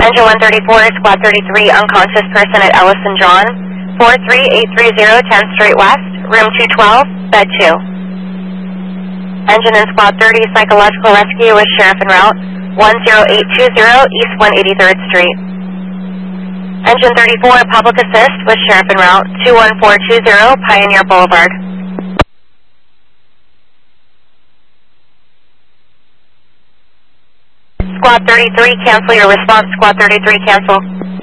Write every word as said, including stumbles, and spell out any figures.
Engine one thirty-four, Squad thirty-three, unconscious person at Ellis and John, four three eight three zero, ten straight west, room two twelve, bed two. Engine in Squad thirty, psychological rescue with sheriff en route, one zero eight two zero, East one eighty-third Street. Engine thirty-four, public assist with sheriff en route, two one four two zero, Pioneer Boulevard. Squad thirty-three, cancel your response. Squad thirty-three, cancel.